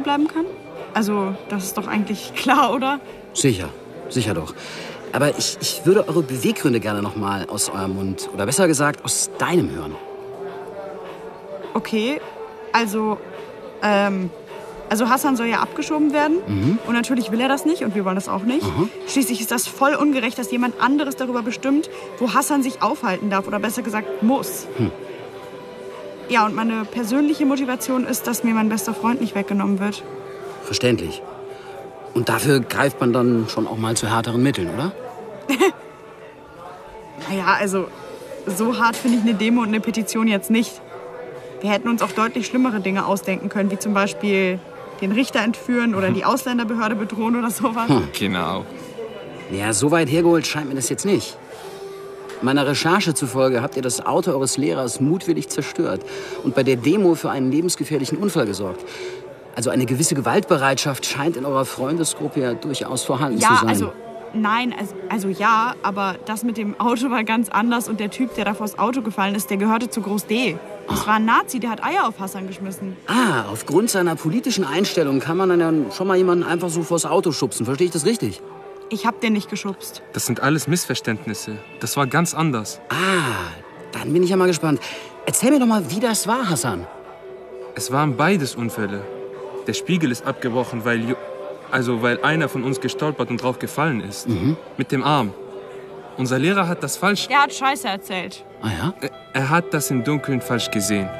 bleiben kann? Also, das ist doch eigentlich klar, oder? Sicher doch. Aber ich würde eure Beweggründe gerne noch mal aus eurem Mund, oder besser gesagt, aus deinem hören. Okay, also Hassan soll ja abgeschoben werden. Und natürlich will er das nicht und wir wollen das auch nicht. Schließlich ist das voll ungerecht, dass jemand anderes darüber bestimmt, wo Hassan sich aufhalten darf oder besser gesagt muss. Ja, und meine persönliche Motivation ist, dass mir mein bester Freund nicht weggenommen wird. Verständlich. Und dafür greift man dann schon auch mal zu härteren Mitteln, oder? Naja, also so hart finde ich eine Demo und eine Petition jetzt nicht. Wir hätten uns auch deutlich schlimmere Dinge ausdenken können, wie zum Beispiel den Richter entführen oder die Ausländerbehörde bedrohen oder sowas. Genau. Ja, so weit hergeholt scheint mir das jetzt nicht. Meiner Recherche zufolge habt ihr das Auto eures Lehrers mutwillig zerstört und bei der Demo für einen lebensgefährlichen Unfall gesorgt. Also eine gewisse Gewaltbereitschaft scheint in eurer Freundesgruppe ja durchaus vorhanden zu sein. Ja, aber das mit dem Auto war ganz anders und der Typ, der da vors Auto gefallen ist, der gehörte zu Groß D. Das war ein Nazi, der hat Eier auf Hassan geschmissen. Aufgrund seiner politischen Einstellung kann man dann ja schon mal jemanden einfach so vors Auto schubsen. Verstehe ich das richtig? Ich hab den nicht geschubst. Das sind alles Missverständnisse. Das war ganz anders. Dann bin ich ja mal gespannt. Erzähl mir doch mal, wie das war, Hassan. Es waren beides Unfälle. Der Spiegel ist abgebrochen, weil einer von uns gestolpert und drauf gefallen ist. Mit dem Arm. Unser Lehrer hat das falsch... Der hat Scheiße erzählt. Ah ja? Er hat das im Dunkeln falsch gesehen.